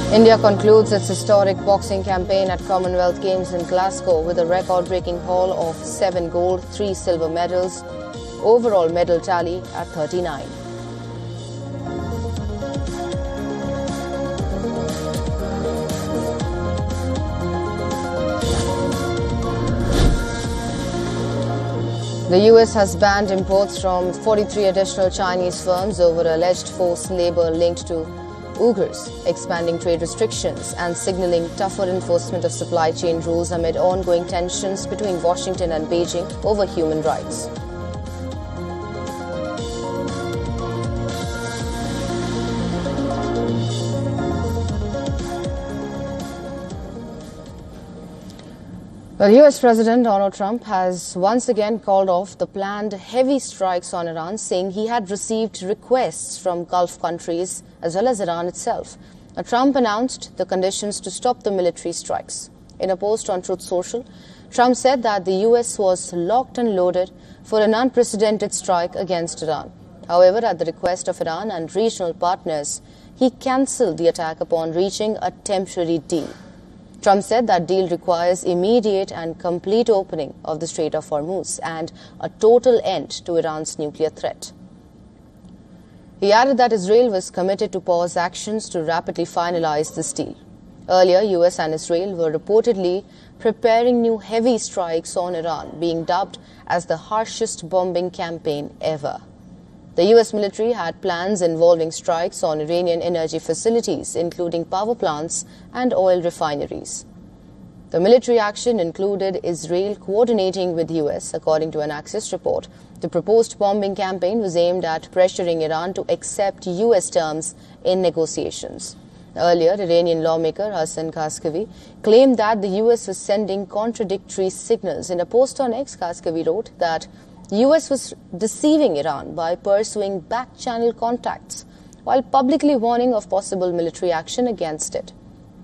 India concludes its historic boxing campaign at Commonwealth Games in Glasgow with a record-breaking haul of 7 gold, 3 silver medals. Overall medal tally at 39. The US has banned imports from 43 additional Chinese firms over alleged forced labor linked to Uyghurs, expanding trade restrictions and signaling tougher enforcement of supply chain rules amid ongoing tensions between Washington and Beijing over human rights. Well, US President Donald Trump has once again called off the planned heavy strikes on Iran, saying he had received requests from Gulf countries as well as Iran itself. Now, Trump announced the conditions to stop the military strikes. In a post on Truth Social, Trump said that the US was locked and loaded for an unprecedented strike against Iran. However, at the request of Iran and regional partners, he cancelled the attack upon reaching a temporary deal. Trump said that deal requires immediate and complete opening of the Strait of Hormuz and a total end to Iran's nuclear threat. He added that Israel was committed to pause actions to rapidly finalize this deal. Earlier, US and Israel were reportedly preparing new heavy strikes on Iran, being dubbed as the harshest bombing campaign ever. The US military had plans involving strikes on Iranian energy facilities, including power plants and oil refineries. The military action included Israel coordinating with US, according to an Axios report. The proposed bombing campaign was aimed at pressuring Iran to accept US terms in negotiations. Earlier, Iranian lawmaker Hassan Khashoggi claimed that the US was sending contradictory signals. In a post on X, Khashoggi wrote that the US was deceiving Iran by pursuing back-channel contacts while publicly warning of possible military action against it.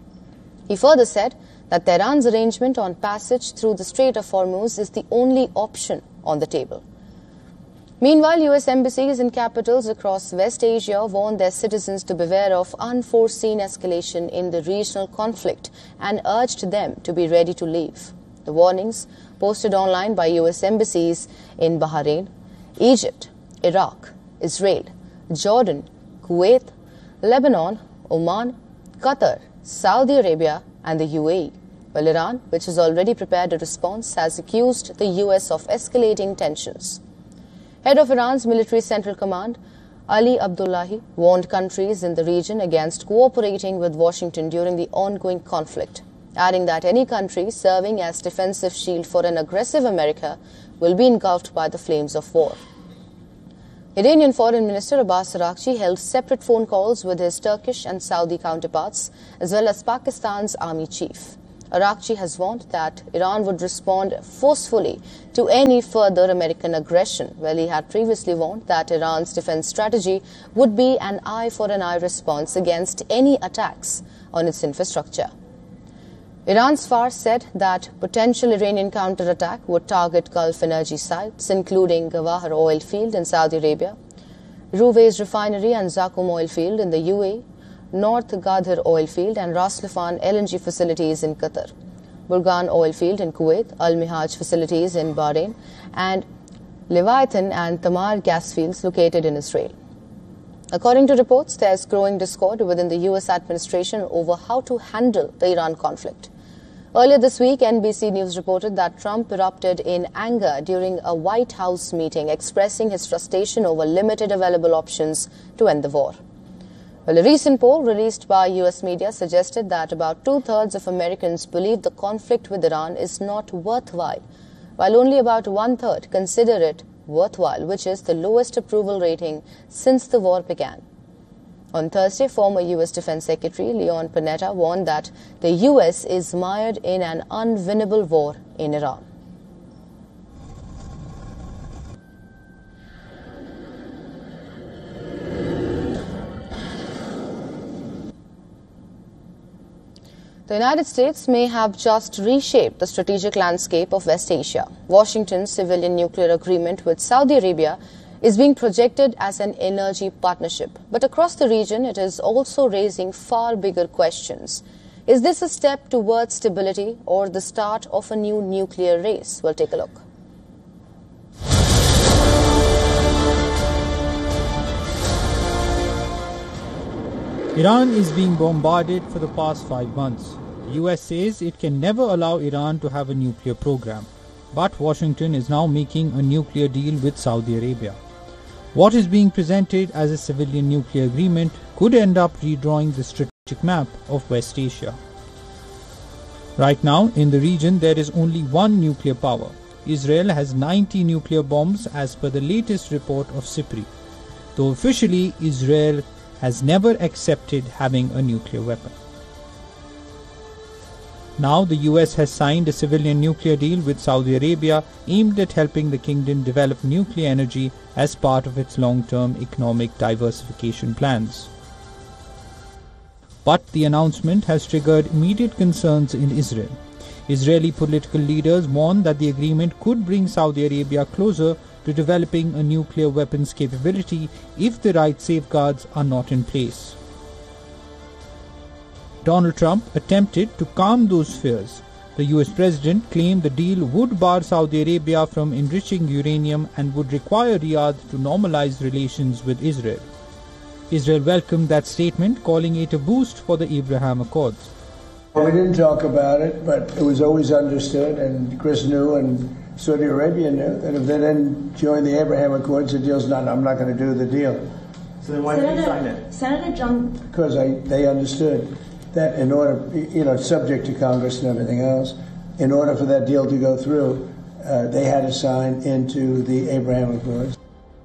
He further said that Tehran's arrangement on passage through the Strait of Hormuz is the only option on the table. Meanwhile, US embassies in capitals across West Asia warned their citizens to beware of unforeseen escalation in the regional conflict and urged them to be ready to leave. The warnings, posted online by US embassies in Bahrain, Egypt, Iraq, Israel, Jordan, Kuwait, Lebanon, Oman, Qatar, Saudi Arabia and the UAE. Well, Iran, which has already prepared a response, has accused the US of escalating tensions. Head of Iran's military central command, Ali Abdullahi, warned countries in the region against cooperating with Washington during the ongoing conflict, adding that any country serving as defensive shield for an aggressive America will be engulfed by the flames of war. Iranian Foreign Minister Abbas Araghchi held separate phone calls with his Turkish and Saudi counterparts, as well as Pakistan's army chief. Araghchi has warned that Iran would respond forcefully to any further American aggression, while he had previously warned that Iran's defense strategy would be an eye-for-an-eye response against any attacks on its infrastructure. Iran's Fars said that potential Iranian counterattack would target Gulf energy sites, including Gawahar oil field in Saudi Arabia, Ruwais refinery and Zakum oil field in the UAE, North Gadhar oil field and Ras Laffan LNG facilities in Qatar, Burgan oil field in Kuwait, Al-Mihaj facilities in Bahrain, and Leviathan and Tamar gas fields located in Israel. According to reports, there is growing discord within the US administration over how to handle the Iran conflict. Earlier this week, NBC News reported that Trump erupted in anger during a White House meeting, expressing his frustration over limited available options to end the war. Well, a recent poll released by US media suggested that about 2/3 of Americans believe the conflict with Iran is not worthwhile, while only about 1/3 consider it worthwhile, which is the lowest approval rating since the war began. On Thursday, former US Defense Secretary Leon Panetta warned that the US is mired in an unwinnable war in Iran. The United States may have just reshaped the strategic landscape of West Asia. Washington's civilian nuclear agreement with Saudi Arabia is being projected as an energy partnership. But across the region, it is also raising far bigger questions. Is this a step towards stability or the start of a new nuclear race? We'll take a look. Iran is being bombarded for the past 5 months. The US says it can never allow Iran to have a nuclear program. But Washington is now making a nuclear deal with Saudi Arabia. What is being presented as a civilian nuclear agreement could end up redrawing the strategic map of West Asia. Right now, in the region, there is only one nuclear power. Israel has 90 nuclear bombs as per the latest report of SIPRI. Though officially, Israel has never accepted having a nuclear weapon. Now the US has signed a civilian nuclear deal with Saudi Arabia aimed at helping the kingdom develop nuclear energy as part of its long-term economic diversification plans. But the announcement has triggered immediate concerns in Israel. Israeli political leaders warn that the agreement could bring Saudi Arabia closer to developing a nuclear weapons capability if the right safeguards are not in place. Donald Trump attempted to calm those fears. The US president claimed the deal would bar Saudi Arabia from enriching uranium and would require Riyadh to normalize relations with Israel. Israel welcomed that statement, calling it a boost for the Abraham Accords. We didn't talk about it, but it was always understood, and Chris knew and Saudi Arabia knew that if they didn't join the Abraham Accords, the deal's not, I'm not going to do the deal. So then why did you sign it? Senator John... Because they understood that in order, subject to Congress and everything else, in order for that deal to go through, they had to sign into the Abraham Accords.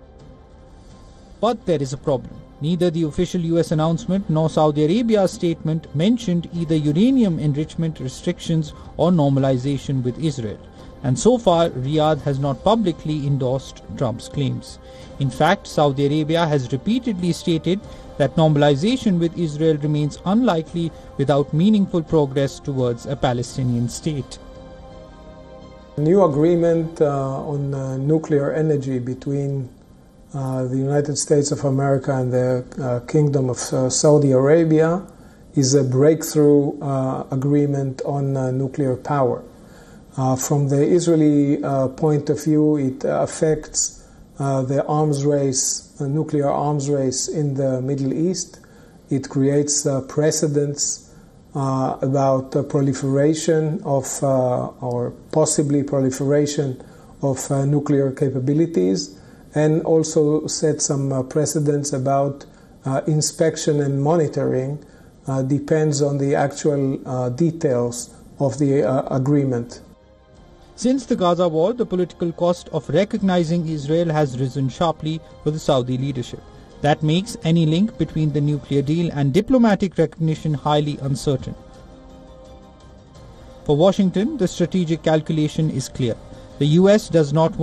But there is a problem. Neither the official US announcement nor Saudi Arabia's statement mentioned either uranium enrichment restrictions or normalization with Israel. And so far, Riyadh has not publicly endorsed Trump's claims. In fact, Saudi Arabia has repeatedly stated that normalization with Israel remains unlikely without meaningful progress towards a Palestinian state. A new agreement on nuclear energy between the United States of America and the Kingdom of Saudi Arabia is a breakthrough agreement on nuclear power. From the Israeli point of view, it affects the arms race, nuclear arms race in the Middle East. It creates precedents about proliferation of, or possibly proliferation of nuclear capabilities, and also set some precedents about inspection and monitoring. Depends on the actual details of the agreement. Since the Gaza war, the political cost of recognizing Israel has risen sharply for the Saudi leadership. That makes any link between the nuclear deal and diplomatic recognition highly uncertain. For Washington, the strategic calculation is clear. The US does not